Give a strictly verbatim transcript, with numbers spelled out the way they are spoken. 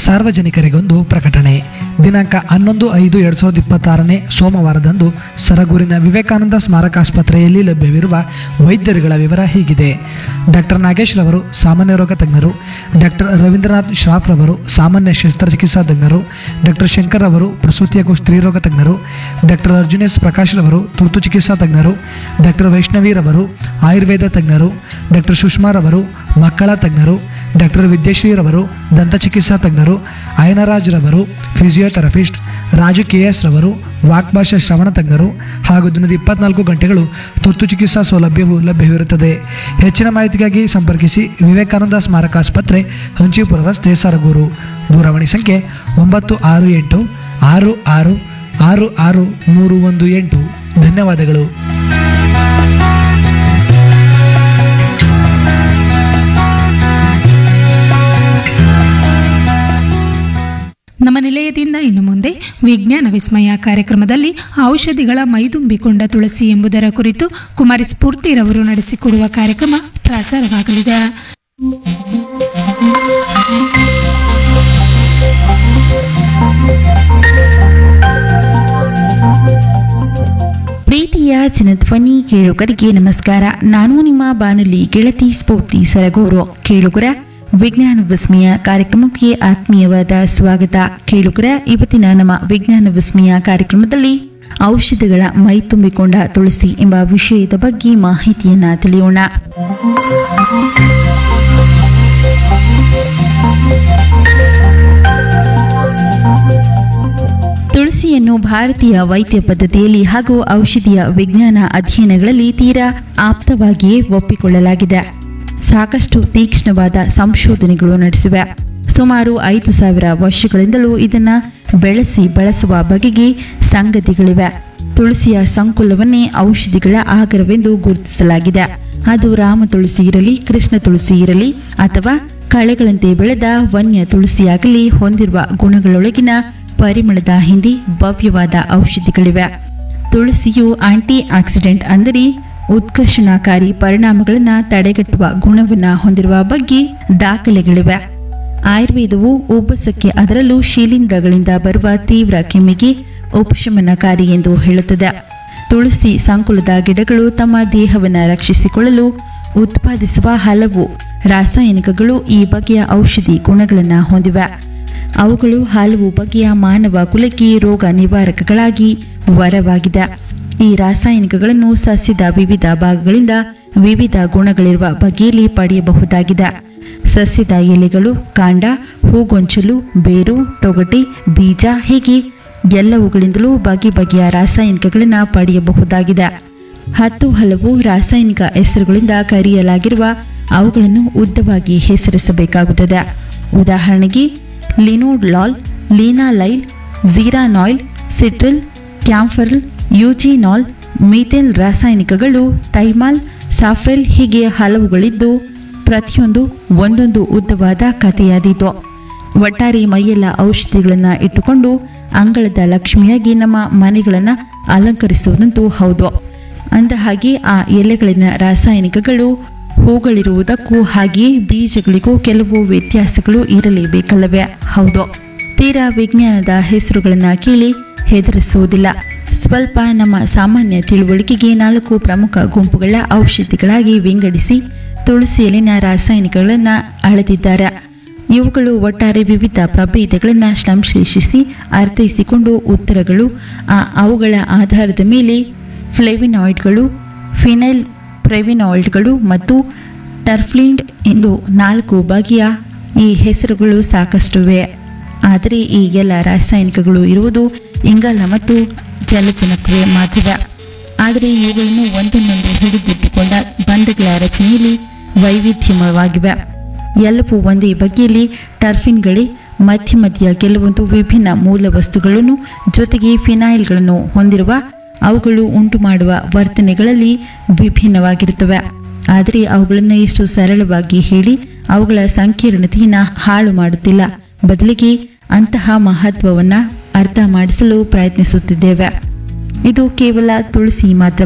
ಸಾರ್ವಜನಿಕರಿಗೊಂದು ಪ್ರಕಟಣೆ. ದಿನಾಂಕ ಹನ್ನೊಂದು ಐದು ಎರಡು ಸಾವಿರದ ಇಪ್ಪತ್ತಾರನೇ ಸೋಮವಾರದಂದು ಸರಗೂರಿನ ವಿವೇಕಾನಂದ ಸ್ಮಾರಕಾಸ್ಪತ್ರೆಯಲ್ಲಿ ಲಭ್ಯವಿರುವ ವೈದ್ಯರುಗಳ ವಿವರ ಹೀಗಿದೆ. ಡಾಕ್ಟರ್ ನಾಗೇಶ್ ರವರು ಸಾಮಾನ್ಯ ರೋಗ ತಜ್ಞರು, ಡಾಕ್ಟರ್ ರವೀಂದ್ರನಾಥ್ ಶ್ರಾಫ್ ರವರು ಸಾಮಾನ್ಯ ಶಸ್ತ್ರಚಿಕಿತ್ಸಾ ತಜ್ಞರು, ಡಾಕ್ಟರ್ ಶಂಕರ್ ರವರು ಪ್ರಸೂತಿ ಹಾಗೂ ಸ್ತ್ರೀರೋಗ ತಜ್ಞರು, ಡಾಕ್ಟರ್ ಅರ್ಜುನೇಶ್ ಪ್ರಕಾಶ್ ರವರು ತುರ್ತು ಚಿಕಿತ್ಸಾ ತಜ್ಞರು, ಡಾಕ್ಟರ್ ವೈಷ್ಣವಿ ರವರು ಆಯುರ್ವೇದ ತಜ್ಞರು, ಡಾಕ್ಟರ್ ಸುಷ್ಮಾ ರವರು ಮಕ್ಕಳ ತಜ್ಞರು, ಡಾಕ್ಟರ್ ವಿದ್ಯಶ್ರೀ ರವರು ದಂತ ಚಿಕಿತ್ಸಾ ತಜ್ಞರು, ಅಯನರಾಜ್ ರವರು ಫಿಸಿಯೋಥೆರಪಿಸ್ಟ್, ರಾಜು ಕೆ ಎಸ್ ರವರು ವಾಕ್ಭಾಷಾ ಶ್ರವಣ ತಜ್ಞರು ಹಾಗೂ ದಿನದ ಇಪ್ಪತ್ನಾಲ್ಕು ಗಂಟೆಗಳು ತುರ್ತು ಚಿಕಿತ್ಸಾ ಸೌಲಭ್ಯವು ಲಭ್ಯವಿರುತ್ತದೆ. ಹೆಚ್ಚಿನ ಮಾಹಿತಿಗಾಗಿ ಸಂಪರ್ಕಿಸಿ ವಿವೇಕಾನಂದ ಸ್ಮಾರಕ ಆಸ್ಪತ್ರೆ, ಹಂಚಿಪುರ ರಸ್ತೆ, ಸರಗೂರು. ದೂರವಾಣಿ ಸಂಖ್ಯೆ ಒಂಬತ್ತು ಆರು ಎಂಟು ಆರು ಆರು ಆರು ಆರು ಮೂರು ಒಂದು ಎಂಟು. ಧನ್ಯವಾದಗಳು. ನಮ್ಮ ನಿಲಯದಿಂದ ಇನ್ನು ಮುಂದೆ ವಿಜ್ಞಾನ ವಿಸ್ಮಯ ಕಾರ್ಯಕ್ರಮದಲ್ಲಿ ಔಷಧಿಗಳ ಮೈದುಂಬಿಕೊಂಡ ತುಳಸಿ ಎಂಬುದರ ಕುರಿತು ಕುಮಾರಿ ಸ್ಫೂರ್ತಿರವರು ನಡೆಸಿಕೊಡುವ ಕಾರ್ಯಕ್ರಮ ಪ್ರಸಾರವಾಗಲಿದೆ. ಪ್ರೀತಿಯ ಜನಧ್ವನಿ ಕೇಳುಗರಿಗೆ ನಮಸ್ಕಾರ. ನಾನು ನಿಮ್ಮ ಬಾನುಲಿ ಗೆಳತಿ ಸ್ಫೂರ್ತಿ ಸರಗೂರು. ಕೇಳುಗರ ವಿಜ್ಞಾನ ವಿಸ್ಮಯ ಕಾರ್ಯಕ್ರಮಕ್ಕೆ ಆತ್ಮೀಯವಾದ ಸ್ವಾಗತ. ಕೇಳುಗರ ಇವತ್ತಿನ ನಮ್ಮ ವಿಜ್ಞಾನ ವಿಸ್ಮಯ ಕಾರ್ಯಕ್ರಮದಲ್ಲಿ ಔಷಧಿಗಳ ಮೈ ತುಂಬಿಕೊಂಡ ತುಳಸಿ ಎಂಬ ವಿಷಯದ ಬಗ್ಗೆ ಮಾಹಿತಿಯನ್ನ ತಿಳಿಯೋಣ. ತುಳಸಿಯನ್ನು ಭಾರತೀಯ ವೈದ್ಯ ಪದ್ಧತಿಯಲ್ಲಿ ಹಾಗೂ ಔಷಧಿಯ ವಿಜ್ಞಾನ ಅಧ್ಯಯನಗಳಲ್ಲಿ ತೀರಾ ಆಪ್ತವಾಗಿಯೇ ಒಪ್ಪಿಕೊಳ್ಳಲಾಗಿದೆ. ಸಾಕಷ್ಟು ತೀಕ್ಷ್ಣವಾದ ಸಂಶೋಧನೆಗಳು ನಡೆಸಿವೆ. ಸುಮಾರು ಐದು ಸಾವಿರ ವರ್ಷಗಳಿಂದಲೂ ಇದನ್ನ ಬೆಳೆಸಿ ಬಳಸುವ ಬಗೆಗೆ ಸಂಗತಿಗಳಿವೆ. ತುಳಸಿಯ ಸಂಕುಲವನ್ನೇ ಔಷಧಿಗಳ ಆಗರವೆಂದು ಗುರುತಿಸಲಾಗಿದೆ. ಅದು ರಾಮ ತುಳಸಿ ಇರಲಿ, ಕೃಷ್ಣ ತುಳಸಿ ಇರಲಿ ಅಥವಾ ಕಳೆಗಳಂತೆ ಬೆಳೆದ ವನ್ಯ ತುಳಸಿಯಾಗಲಿ ಹೊಂದಿರುವ ಗುಣಗಳೊಳಗಿನ ಪರಿಮಳದ ಹಿಂದೆ ಭವ್ಯವಾದ ಔಷಧಿಗಳಿವೆ. ತುಳಸಿಯು ಆಂಟಿ ಆಕ್ಸಿಡೆಂಟ್ ಅಂದರೆ ಉತ್ಕರ್ಷಣಕಾರಿ ಪರಿಣಾಮಗಳನ್ನು ತಡೆಗಟ್ಟುವ ಗುಣವನ್ನು ಹೊಂದಿರುವ ಬಗ್ಗೆ ದಾಖಲೆಗಳಿವೆ. ಆಯುರ್ವೇದವು ಉಬ್ಬಸಕ್ಕೆ, ಅದರಲ್ಲೂ ಶಿಲೀಂಧ್ರಗಳಿಂದ ಬರುವ ತೀವ್ರ ಕೆಮ್ಮಿಗೆ ಉಪಶಮನಕಾರಿ ಎಂದು ಹೇಳುತ್ತದೆ. ತುಳಸಿ ಸಂಕುಲದ ಗಿಡಗಳು ತಮ್ಮ ದೇಹವನ್ನು ರಕ್ಷಿಸಿಕೊಳ್ಳಲು ಉತ್ಪಾದಿಸುವ ಹಲವು ರಾಸಾಯನಿಕಗಳು ಈ ಬಗೆಯ ಔಷಧಿ ಗುಣಗಳನ್ನು ಹೊಂದಿವೆ. ಅವುಗಳು ಹಲವು ಬಗೆಯ ಮಾನವ ಕುಲಕ್ಕೆ ರೋಗ ನಿವಾರಕಗಳಾಗಿ ವರವಾಗಿದೆ. ಈ ರಾಸಾಯನಿಕಗಳನ್ನು ಸಸ್ಯದ ವಿವಿಧ ಭಾಗಗಳಿಂದ ವಿವಿಧ ಗುಣಗಳಿರುವ ಬಗೆಯಲ್ಲಿ ಪಡೆಯಬಹುದಾಗಿದೆ. ಸಸ್ಯದ ಎಲೆಗಳು, ಕಾಂಡ, ಹೂಗೊಂಚಲು, ಬೇರು, ತೊಗಟೆ, ಬೀಜ ಹೀಗೆ ಎಲ್ಲವುಗಳಿಂದಲೂ ಬಗೆ ಬಗೆಯ ರಾಸಾಯನಿಕಗಳನ್ನು ಪಡೆಯಬಹುದಾಗಿದೆ. ಹತ್ತು ಹಲವು ರಾಸಾಯನಿಕ ಹೆಸರುಗಳಿಂದ ಕರೆಯಲಾಗಿರುವ ಅವುಗಳನ್ನು ಉದ್ದವಾಗಿ ಹೆಸರಿಸಬೇಕಾಗುತ್ತದೆ. ಉದಾಹರಣೆಗೆ ಲಿನೋಡ್ಲಾಲ್, ಲೀನಾಲೈಲ್, ಝೀರಾನಾಯ್ಲ್, ಸಿಟ್ರಿಲ್, ಕ್ಯಾಂಫರಲ್, ಯೂಜಿನಾಲ್, ಮೀಥೇಲ್ ರಾಸಾಯನಿಕಗಳು, ಥೈಮಾಲ್, ಸಾಫ್ರೆಲ್ ಹೀಗೆ ಹಲವುಗಳಿದ್ದು ಪ್ರತಿಯೊಂದು ಒಂದೊಂದು ಉದ್ದವಾದ ಕಥೆಯಾದೀತು. ಒಟ್ಟಾರೆ ಮೈಯೆಲ್ಲ ಔಷಧಿಗಳನ್ನು ಇಟ್ಟುಕೊಂಡು ಅಂಗಳದ ಲಕ್ಷ್ಮಿಯಾಗಿ ನಮ್ಮ ಮನೆಗಳನ್ನು ಅಲಂಕರಿಸುವುದಂತೂ ಹೌದು. ಅಂದ ಹಾಗೆ ಆ ಎಲೆಗಳಿನ ರಾಸಾಯನಿಕಗಳು ಹೂಗಳಿರುವುದಕ್ಕೂ ಹಾಗೆಯೇ ಬೀಜಗಳಿಗೂ ಕೆಲವು ವ್ಯತ್ಯಾಸಗಳು ಇರಲೇಬೇಕಲ್ಲವೇ? ಹೌದು. ತೀರಾ ವಿಜ್ಞಾನದ ಹೆಸರುಗಳನ್ನು ಕೇಳಿ ಹೆದರಿಸುವುದಿಲ್ಲ. ಸ್ವಲ್ಪ ನಮ್ಮ ಸಾಮಾನ್ಯ ತಿಳುವಳಿಕೆಗೆ ನಾಲ್ಕು ಪ್ರಮುಖ ಗುಂಪುಗಳ ಔಷಧಿಗಳಾಗಿ ವಿಂಗಡಿಸಿ ತುಳಸಿಯಲ್ಲಿನ ರಾಸಾಯನಿಕಗಳನ್ನು ಅಳೆದಿದ್ದಾರೆ. ಇವುಗಳು ಒಟ್ಟಾರೆ ವಿವಿಧ ಪ್ರಭೇದಗಳನ್ನು ಸಂಶ್ಲೇಷಿಸಿ ಅರ್ಥೈಸಿಕೊಂಡು ಉತ್ತರಗಳು ಆ ಅವುಗಳ ಆಧಾರದ ಮೇಲೆ ಫ್ಲೇವಿನಾಯ್ಡ್ಗಳು, ಫಿನೈಲ್ ಪ್ರೆವಿನಾಯ್ಡ್ಗಳು ಮತ್ತು ಟರ್ಫ್ಲಿಂಡ್ ಎಂದು ನಾಲ್ಕು ಬಗೆಯ ಈ ಹೆಸರುಗಳು ಸಾಕಷ್ಟಿವೆ. ಆದರೆ ಈ ಎಲ್ಲ ರಾಸಾಯನಿಕಗಳು ಇರುವುದು ಇಂಗಾಲ ಮತ್ತು ಜಲಜನಕವೇ ಮಾತ್ರವೇ. ಆದರೆ ಇವುಗಳನ್ನು ಒಂದನ್ನೊಂದು ಹಿಡಿದಿಟ್ಟುಕೊಂಡ ಬಂಧಗಳ ರಚನೆಯಲ್ಲಿ ವೈವಿಧ್ಯಮಯವಾಗಿವೆ. ಎಲ್ಲವೂ ಒಂದೇ ಬಗೆಯಲ್ಲಿ ಟರ್ಫಿನ್ಗಳೇ. ಮಧ್ಯ ಮಧ್ಯ ಕೆಲವೊಂದು ವಿಭಿನ್ನ ಮೂಲ ವಸ್ತುಗಳನ್ನು ಜೊತೆಗೆ ಫಿನೈಲ್ಗಳನ್ನು ಹೊಂದಿರುವ ಅವುಗಳು ಉಂಟು ಮಾಡುವ ವರ್ತನೆಗಳಲ್ಲಿ ವಿಭಿನ್ನವಾಗಿರುತ್ತವೆ. ಆದರೆ ಅವುಗಳನ್ನು ಎಷ್ಟು ಸರಳವಾಗಿ ಹೇಳಿ ಅವುಗಳ ಸಂಕೀರ್ಣತೆಯನ್ನು ಹಾಳು ಮಾಡುತ್ತಿಲ್ಲ. ಬದಲಿಗೆ ಅಂತಹ ಮಹತ್ವವನ್ನು ಅರ್ಥ ಮಾಡಿಸಲು ಪ್ರಯತ್ನಿಸುತ್ತಿದ್ದೇವೆ. ಇದು ಕೇವಲ ತುಳಸಿ ಮಾತ್ರ